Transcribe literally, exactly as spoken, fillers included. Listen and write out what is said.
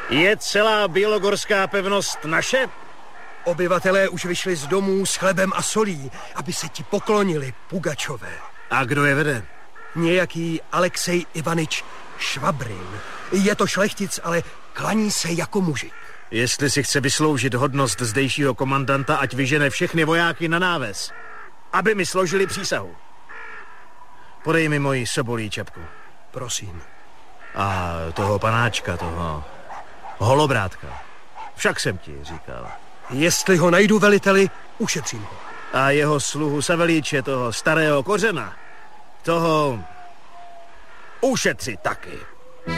Je celá bělogorská pevnost naše? Obyvatelé už vyšli z domů s chlebem a solí, aby se ti poklonili, Pugačové. A kdo je vede? Nějaký Alexej Ivanič Švabrin. Je to šlechtic, ale klaní se jako mužik. Jestli si chce vysloužit hodnost zdejšího komandanta, ať vyžene všechny vojáky na náves, aby mi složili přísahu. Podej mi moji sobolí čapku. Prosím. A toho panáčka, toho holobrátka. Však jsem ti říkal. Jestli ho najdu, veliteli, ušetřím ho. A jeho sluhu Savelíče, toho starého kořena, toho ušetři taky.